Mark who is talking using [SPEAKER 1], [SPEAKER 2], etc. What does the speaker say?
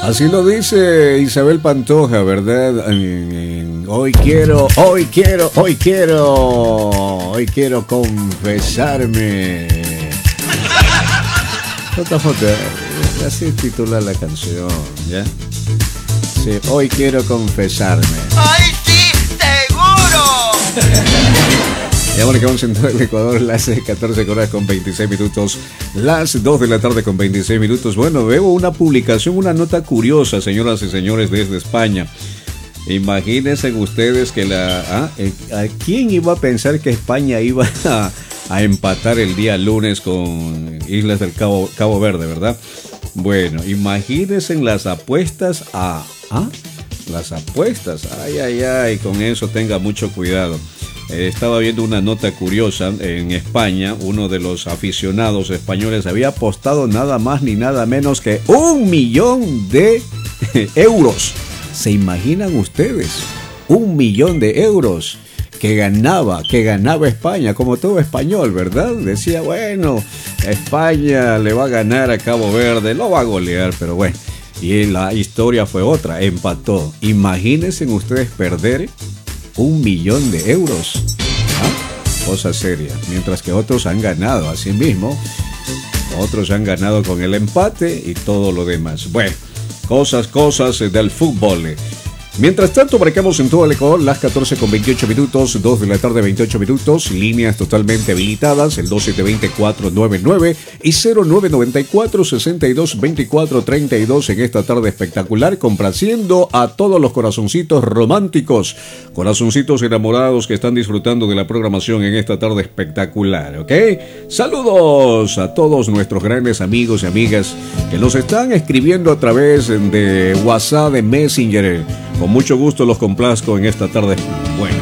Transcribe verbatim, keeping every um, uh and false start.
[SPEAKER 1] Así lo dice Isabel Pantoja, ¿verdad? En, en, hoy quiero, hoy quiero, hoy quiero, hoy quiero confesarme. J J, así titula la canción, ¿ya? Sí, hoy quiero confesarme.
[SPEAKER 2] ¡Ay, sí, seguro!
[SPEAKER 1] Ya bueno, que vamos en todo el Ecuador, las catorce horas con veintiséis minutos, las dos de la tarde con veintiséis minutos. Bueno, veo una publicación, una nota curiosa, señoras y señores, desde España. Imagínense ustedes que la... ¿ah? ¿A quién iba a pensar que España iba a, a empatar el día lunes con Islas del Cabo, Cabo Verde, verdad? Bueno, imagínense las apuestas a... ¿ah? Las apuestas, ay, ay, ay, con eso tenga mucho cuidado. Eh, estaba viendo una nota curiosa en España. Uno de los aficionados españoles había apostado nada más ni nada menos que un millón de euros. ¿Se imaginan ustedes? Un millón de euros que ganaba, que ganaba España, como todo español, ¿verdad? Decía, bueno, España le va a ganar a Cabo Verde, lo va a golear, pero bueno. Y la historia fue otra, empató. Imagínense ustedes perder un millón de euros. ¿Ah? Cosa seria. Mientras que otros han ganado, así mismo. Otros han ganado con el empate y todo lo demás. Bueno, cosas, cosas del fútbol. Mientras tanto, marcamos en todo el Ecuador las catorce con veintiocho minutos, dos de la tarde, veintiocho minutos, líneas totalmente habilitadas, el dos siete dos cero cuatro nueve nueve y cero nueve nueve cuatro seis dos dos cuatro tres dos en esta tarde espectacular, complaciendo a todos los corazoncitos románticos, corazoncitos enamorados que están disfrutando de la programación en esta tarde espectacular, ¿ok? Saludos a todos nuestros grandes amigos y amigas que nos están escribiendo a través de WhatsApp, de Messenger. Con mucho gusto los complazco en esta tarde. Bueno,